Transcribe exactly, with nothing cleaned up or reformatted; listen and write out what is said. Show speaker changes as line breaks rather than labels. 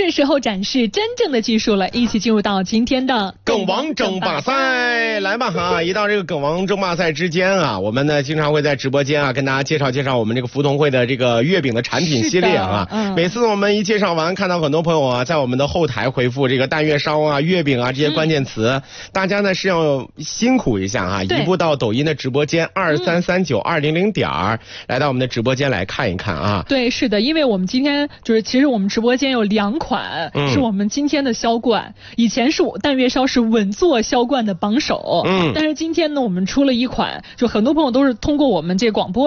是时候展示真正的技术了，一起进入到今天的
梗王争霸赛，来吧哈！一到这个梗王争霸赛之间啊，我们呢经常会在直播间啊跟大家介绍介绍我们这个福同会的这个月饼的产品系列啊。嗯、每次我们一介绍完，看到很多朋友啊在我们的后台回复这个蛋月烧啊、月饼啊这些关键词，嗯、大家呢是要辛苦一下哈，移步到抖音的直播间二三三九二零零点儿，来到我们的直播间来看一看啊。
对，是的，因为我们今天就是其实我们直播间有两款、嗯、是我们今天的销冠，以前是蛋月烧是稳坐销冠的榜首，嗯，但是今天呢我们出了一款，就很多朋友都是通过我们这广播